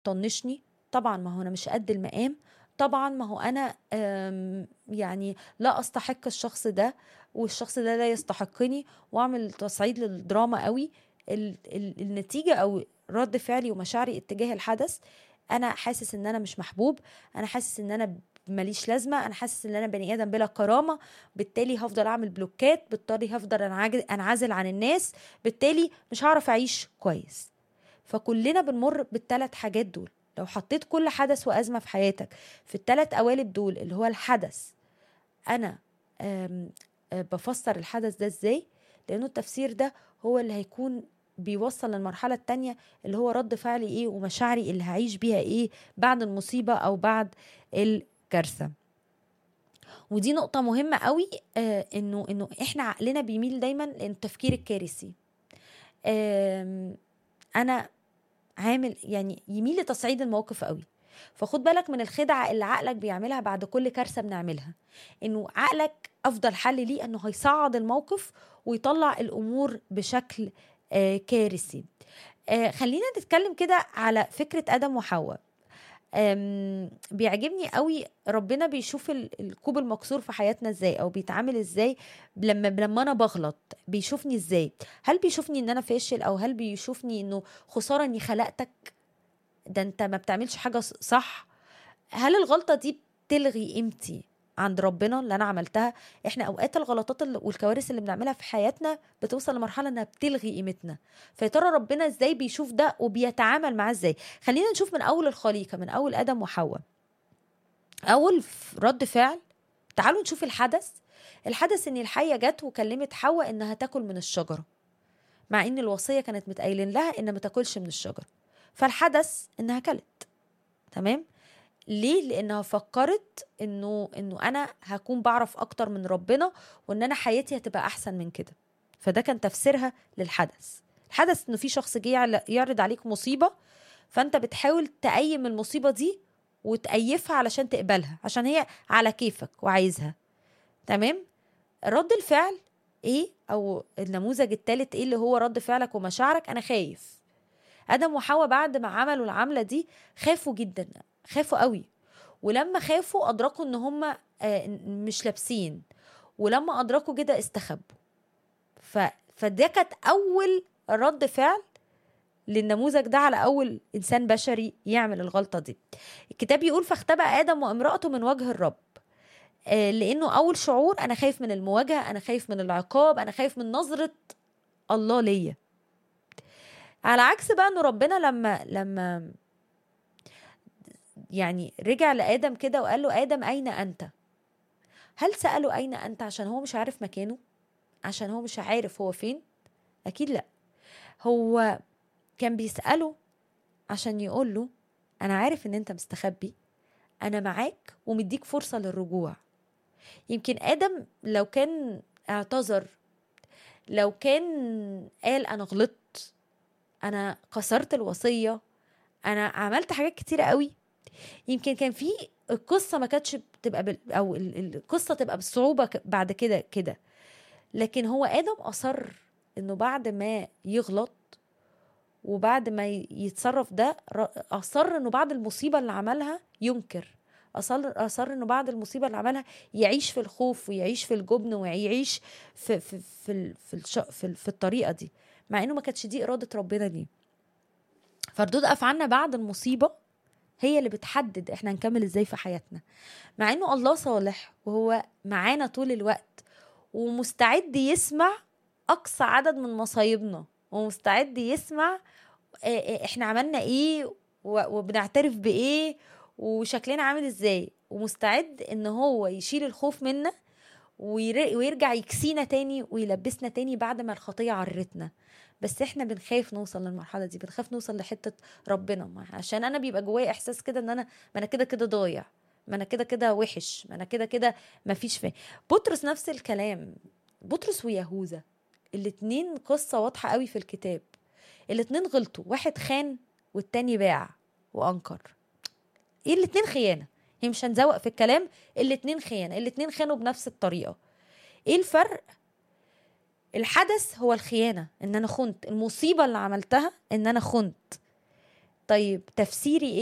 طنشني، طبعا ما هو انا مش قد المقام، طبعا ما هو انا يعني لا استحق الشخص ده، والشخص ده لا يستحقني، واعمل تصعيد للدراما قوي. النتيجة او رد فعلي ومشاعري اتجاه الحدث، انا حاسس ان انا مش محبوب، انا حاسس ان انا ماليش لازمة، انا حاسس ان انا بني ادم بلا كرامة، بالتالي هفضل اعمل بلوكات، بالتالي هفضل انعزل عن الناس، بالتالي مش هعرف اعيش كويس. فكلنا بنمر بالثلاث حاجات دول. لو حطيت كل حدث وأزمة في حياتك في الثلاث قوالب دول، اللي هو الحدث، أنا بفسر الحدث ده إزاي، لأنه التفسير ده هو اللي هيكون بيوصل للمرحلة التانية، اللي هو رد فعلي إيه ومشاعري اللي هعيش بيها إيه بعد المصيبة أو بعد الكارثة. ودي نقطة مهمة قوي، إنه إحنا عقلنا بيميل دايما للتفكير الكارثي. أنا عامل يعني يميل لتصعيد الموقف قوي. فخد بالك من الخدعة اللي عقلك بيعملها بعد كل كارثة بنعملها، انه عقلك افضل حل ليه انه هيصعد الموقف ويطلع الامور بشكل كارثي. خلينا نتكلم كده على فكرة آدم وحواء. بيعجبني قوي ربنا بيشوف الكوب المكسور في حياتنا ازاي، او بيتعامل ازاي لما انا بغلط. بيشوفني ازاي؟ هل بيشوفني ان انا فاشل، او هل بيشوفني انه خسارة اني خلقتك، ده انت ما بتعملش حاجة صح؟ هل الغلطة دي بتلغي قيمتي عند ربنا اللي انا عملتها؟ احنا اوقات الغلطات والكوارث اللي بنعملها في حياتنا بتوصل لمرحلة انها بتلغي قيمتنا. فيا ترى ربنا ازاي بيشوف ده وبيتعامل معاه ازاي؟ خلينا نشوف من اول الخليقة، من اول ادم وحواء. اول رد فعل، تعالوا نشوف الحدث. الحدث ان الحية جت وكلمت حواء انها تاكل من الشجرة، مع ان الوصية كانت متقايلين لها ان ما تاكلش من الشجرة. فالحدث انها كلت. تمام. ليه؟ لانها فكرت انه انا هكون بعرف اكتر من ربنا، وان انا حياتي هتبقى احسن من كده. فده كان تفسيرها للحدث. الحدث انه في شخص جه يعرض عليك مصيبة، فانت بتحاول تقيم المصيبة دي وتأيفها علشان تقبلها، عشان هي على كيفك وعايزها. تمام. رد الفعل ايه، او النموذج الثالث ايه اللي هو رد فعلك ومشاعرك؟ انا خايف. ادم وحواء بعد ما عملوا العملة دي خافوا جدا، خافوا قوي. ولما خافوا ادركوا ان هم مش لابسين، ولما ادركوا كده استخبوا. فده كانت اول رد فعل للنموذج ده على اول انسان بشري يعمل الغلطة دي. الكتاب يقول فاختبأ ادم وامرأته من وجه الرب. لانه اول شعور انا خايف من المواجهة، انا خايف من العقاب، انا خايف من نظرة الله ليا. على عكس بقى انه ربنا لما يعني رجع لآدم كده وقال له آدم أين أنت؟ هل سأله أين أنت عشان هو مش عارف مكانه؟ عشان هو مش عارف هو فين؟ أكيد لأ. هو كان بيسأله عشان يقول له أنا عارف إن أنت مستخبي، أنا معاك ومديك فرصة للرجوع. يمكن آدم لو كان اعتذر، لو كان قال أنا غلطت، أنا كسرت الوصية، أنا عملت حاجات كتيرة قوي، يمكن كان في القصة ما كانتش بتبقى أو القصة تبقى بالصعوبة بعد كده. لكن هو آدم أصر إنه بعد ما يغلط وبعد ما يتصرف ده، أصر إنه بعد المصيبة اللي عملها ينكر، أصر إنه بعد المصيبة اللي عملها يعيش في الخوف ويعيش في الجبن ويعيش في الطريقة دي، مع إنه ما كانتش دي إرادة ربنا ليه. فردود أفعالنا بعد المصيبة هي اللي بتحدد احنا هنكمل ازاي في حياتنا. مع انه الله صالح وهو معانا طول الوقت، ومستعد يسمع اقصى عدد من مصايبنا، ومستعد يسمع احنا عملنا ايه وبنعترف بايه وشكلنا عامل ازاي، ومستعد ان هو يشيل الخوف منا ويرجع يكسينا تاني ويلبسنا تاني بعد ما الخطية عرتنا. بس احنا بنخاف نوصل للمرحلة دي، بنخاف نوصل لحتة ربنا، عشان انا بيبقى جوايا احساس كده ان ما انا كده ضايع، ما انا كده وحش، ما انا كده ما فيش فيه. بطرس نفس الكلام. بطرس ويهوذا الاتنين قصة واضحة قوي في الكتاب. الاتنين غلطوا، واحد خان والتاني باع وانكر. ايه الاتنين خيانة، هي مش هنزوق في الكلام، الاتنين خيانة، الاتنين خانوا بنفس الطريقة. ايه الفرق؟ الحدث هو الخيانة، ان انا خنت، المصيبة اللي عملتها ان انا خنت. طيب تفسيري